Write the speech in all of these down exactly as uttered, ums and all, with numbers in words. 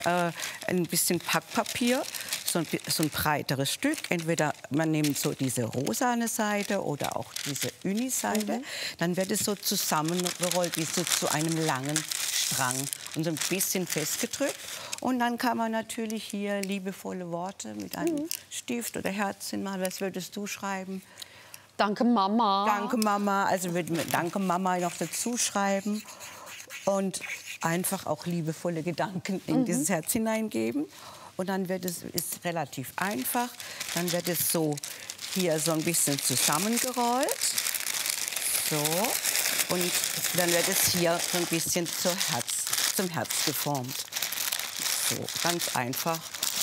äh, ein bisschen Packpapier, so ein, so ein breiteres Stück. Entweder man nimmt so diese rosane Seite oder auch diese Uni-Seite. Mhm. Dann wird es so zusammengerollt wie so zu einem langen Strang und so ein bisschen festgedrückt. Und dann kann man natürlich hier liebevolle Worte mit einem mhm. Stift oder Herzchen machen. Was würdest du schreiben? Danke, Mama. Danke, Mama. Also würde mir Danke, Mama noch dazu schreiben. Und einfach auch liebevolle Gedanken in mhm. dieses Herz hineingeben. Und dann wird es ist relativ einfach. Dann wird es so hier so ein bisschen zusammengerollt. So. Und dann wird es hier so ein bisschen zur Herz, zum Herz geformt. So, ganz einfach.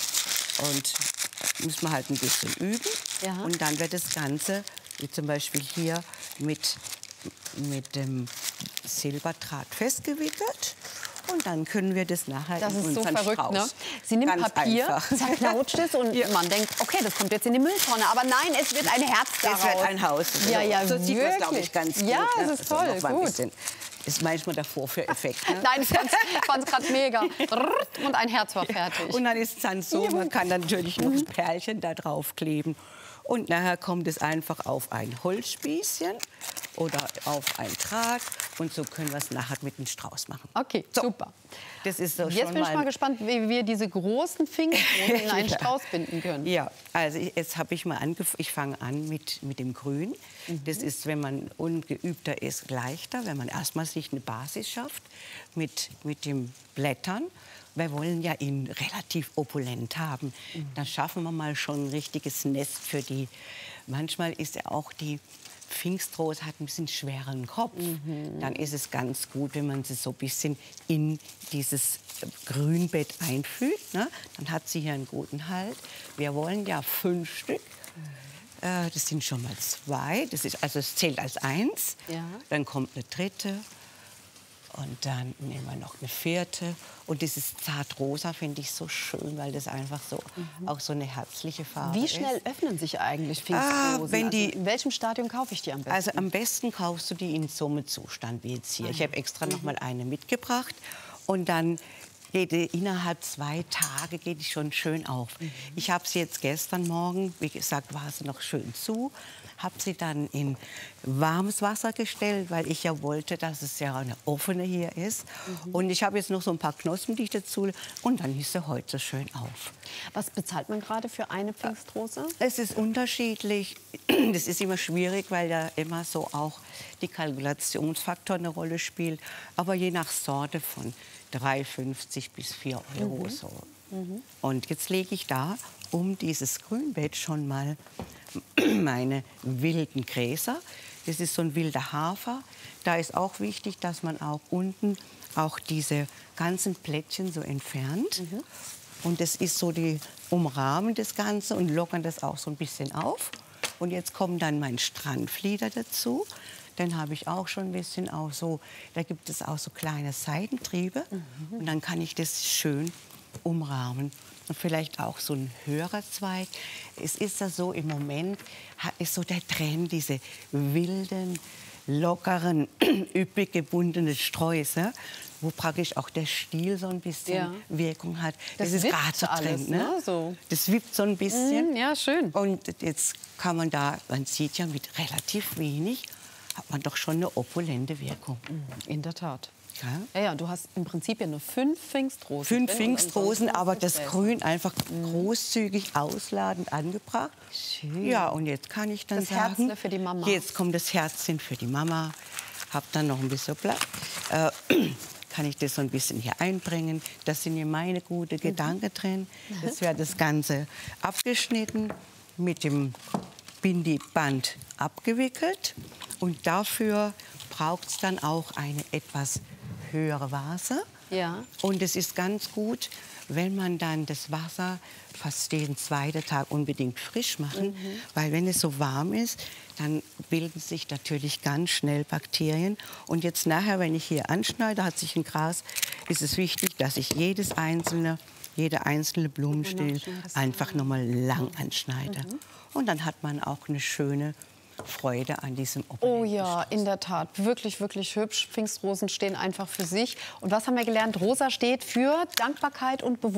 Und muss man halt ein bisschen üben. Ja. Und dann wird das Ganze, wie zum Beispiel hier, mit, mit dem Silberdraht festgewickelt. Und dann können wir das nachher das in ist so unseren verrückt, Strauß. Ne? Sie nimmt Ganz Papier, einfach. zerknautscht es und ja. man denkt, okay, das kommt jetzt in die Mülltonne. Aber nein, es wird ein Herz daraus. Es wird ein Haus. Ja, ja, so sieht man es, glaube ich, ganz ja, gut. Ja, ne? das ist toll, also gut. Ist manchmal der Vorführeffekt. Ne? Nein, ich fand es gerade mega. Und ein Herz war fertig. Und dann ist es dann so, man kann dann natürlich noch ein Perlchen da drauf kleben. Und nachher kommt es einfach auf ein Holzspießchen oder auf ein Draht. Und so können wir es nachher mit einem Strauß machen. Okay, so. Super. Das ist so Jetzt schon bin ich mal mal gespannt, wie wir diese großen Fingerrosen in einen ja. Strauß binden können. Ja, also ich, jetzt habe ich mal angefangen. Ich fange an mit, mit dem Grün. Mhm. Das ist, wenn man ungeübter ist, leichter, wenn man erstmal sich eine Basis schafft mit, mit den Blättern. Wir wollen ja ihn relativ opulent haben. Mhm. Dann schaffen wir mal schon ein richtiges Nest für die. Manchmal ist ja auch die Pfingstrose hat ein bisschen schweren Kopf. Mhm. Dann ist es ganz gut, wenn man sie so ein bisschen in dieses Grünbett einfügt. Ne? Dann hat sie hier einen guten Halt. Wir wollen ja fünf Stück. Mhm. Äh, das sind schon mal zwei. Das ist, also es zählt als eins. Ja. Dann kommt eine dritte. Und dann nehmen wir noch eine vierte. Und dieses Zartrosa finde ich so schön, weil das einfach so mhm. auch so eine herzliche Farbe ist. Wie schnell ist. öffnen sich eigentlich Pfingstrosen? Ah, wenn die, also in welchem Stadium kaufe ich die am besten? Also am besten kaufst du die in Sommerzustand wie jetzt hier. Ah, ja. Ich habe extra mhm. noch mal eine mitgebracht. Und dann geht die, innerhalb zwei Tage geht die schon schön auf. Mhm. Ich habe sie jetzt gestern Morgen, wie gesagt, war sie noch schön zu. Habe sie dann in warmes Wasser gestellt, weil ich ja wollte, dass es ja eine offene hier ist. Mhm. Und ich habe jetzt noch so ein paar Knospen, die ich dazu... Und dann ist sie heute so schön auf. Was bezahlt man gerade für eine Pfingstrose? Es ist unterschiedlich. Das ist immer schwierig, weil ja immer so auch die Kalkulationsfaktor eine Rolle spielt. Aber je nach Sorte von drei fünfzig bis vier Euro mhm. so. Mhm. Und jetzt lege ich da um dieses Grünbeet schon mal meine wilden Gräser. Das ist so ein wilder Hafer. Da ist auch wichtig, dass man auch unten auch diese ganzen Plättchen so entfernt. Mhm. Und das ist so die umrahmen das Ganze und lockern das auch so ein bisschen auf. Und jetzt kommt dann mein Strandflieder dazu. Den habe ich auch schon ein bisschen auch so, da gibt es auch so kleine Seitentriebe. Mhm. Und dann kann ich das schön umrahmen. Und vielleicht auch so ein höherer Zweig. Es ist ja so, im Moment ist so der Trend, diese wilden, lockeren, üppig gebundenen Sträuße, wo praktisch auch der Stiel so ein bisschen ja. Wirkung hat. Das, das ist gerade so Trend, ne? ne? So. Das wippt so ein bisschen. Mm, ja, schön. Und jetzt kann man da, man sieht ja, mit relativ wenig hat man doch schon eine opulente Wirkung. In der Tat. Ja. Ja, ja, du hast im Prinzip ja nur fünf Pfingstrosen. Fünf Pfingstrosen, aber das Grün einfach mhm. großzügig ausladend angebracht. Schön. Ja, und jetzt kann ich dann das sagen, Herzchen für die Mama. Jetzt kommt das Herzchen für die Mama. Hab dann noch ein bisschen Blatt. Äh, kann ich das so ein bisschen hier einbringen. Das sind hier meine guten mhm. Gedanken drin. Jetzt wird das Ganze abgeschnitten, mit dem Bindi-Band abgewickelt. Und dafür braucht es dann auch eine etwas höhere Vase. Ja. Und es ist ganz gut, wenn man dann das Wasser fast jeden zweiten Tag unbedingt frisch machen. Mhm. Weil wenn es so warm ist, dann bilden sich natürlich ganz schnell Bakterien. Und jetzt nachher, wenn ich hier anschneide, hat sich ein Gras, ist es wichtig, dass ich jedes einzelne, jede einzelne Blumenstiel einfach noch mal lang anschneide. Mhm. Und dann hat man auch eine schöne Freude an diesem Oh ja, in der Tat. Wirklich, wirklich hübsch. Pfingstrosen stehen einfach für sich. Und was haben wir gelernt? Rosa steht für Dankbarkeit und Bewusstsein.